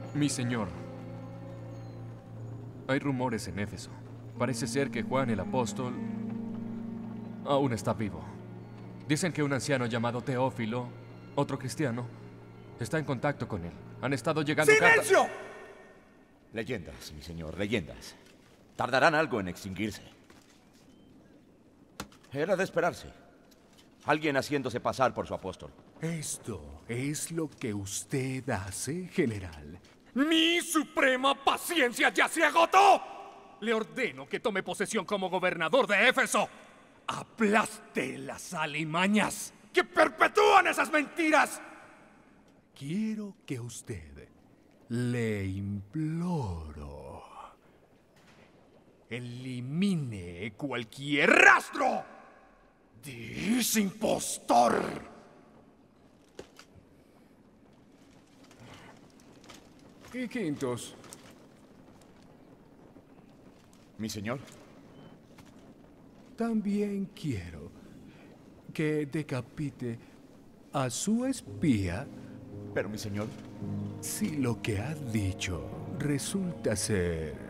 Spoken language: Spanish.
Mi señor, hay rumores en Éfeso. Parece ser que Juan el apóstol aún está vivo. Dicen que un anciano llamado Teófilo, otro cristiano, está en contacto con él. Han estado llegando cartas... ¡Silencio! Leyendas, mi señor, leyendas. Tardarán algo en extinguirse. Era de esperarse. Alguien haciéndose pasar por su apóstol. ¿Esto es lo que usted hace, general? ¡Mi suprema paciencia ya se agotó! Le ordeno que tome posesión como gobernador de Éfeso. Aplaste las alimañas que perpetúan esas mentiras. Quiero que usted, le imploro, elimine cualquier rastro de ese impostor. Y Quintos, Mi señor. también quiero que decapite a su espía Pero mi señor. si lo que ha dicho resulta ser